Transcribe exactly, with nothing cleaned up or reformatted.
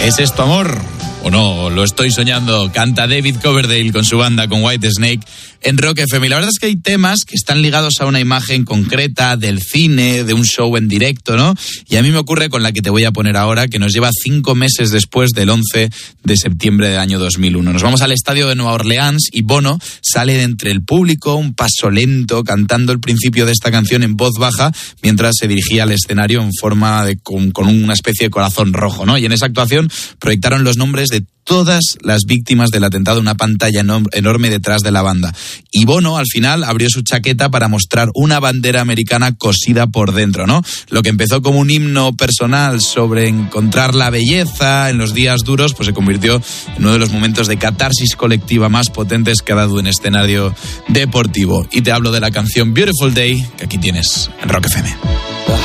¿Es esto amor? ¿O no? ¿Lo estoy soñando? Canta David Coverdale con su banda, con Whitesnake, en Rock F M. Y la verdad es que hay temas que están ligados a una imagen concreta del cine, de un show en directo, ¿no? Y a mí me ocurre con la que te voy a poner ahora, que nos lleva cinco meses después del once de septiembre del año dos mil uno. Nos vamos al estadio de Nueva Orleans y Bono sale de entre el público, un paso lento, cantando el principio de esta canción en voz baja, mientras se dirigía al escenario en forma de con, con una especie de corazón rojo, ¿no? Y en esa actuación proyectaron los nombres de todas las víctimas del atentado en una pantalla enorme detrás de la banda. Y Bono, al final, abrió su chaqueta para mostrar una bandera americana cosida por dentro, ¿no? Lo que empezó como un himno personal sobre encontrar la belleza en los días duros, pues se convirtió en uno de los momentos de catarsis colectiva más potentes que ha dado un escenario deportivo. Y te hablo de la canción Beautiful Day, que aquí tienes en Rock F M.